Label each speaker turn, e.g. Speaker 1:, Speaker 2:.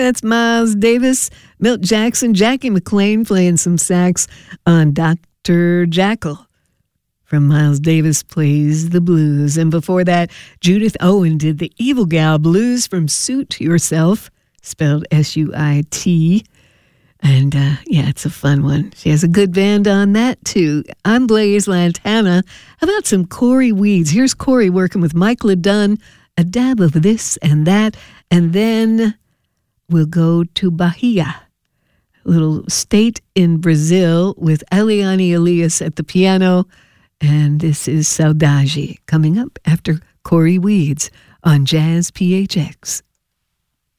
Speaker 1: That's Miles Davis, Milt Jackson, Jackie McLean playing some sax on Dr. Jackal from Miles Davis Plays the Blues. And before that, Judith Owen did the Evil Gal Blues from Suit Yourself, spelled S-U-I-T. And yeah, it's a fun one. She has a good band on that too. I'm Blaze Lantana. How about some Corey Weeds? Here's Corey working with Mike LeDunn, a dab of this and that. And then we'll go to Bahia, a little state in Brazil with Eliane Elias at the piano. And this is Saudade coming up after Corey Weeds on Jazz PHX.